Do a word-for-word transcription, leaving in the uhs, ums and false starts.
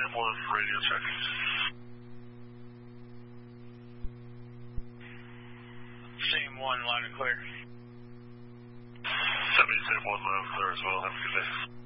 seventy-seven one, radio check. Same one, loud and clear. seventy-seven one, loud and clear as well. Have a good day.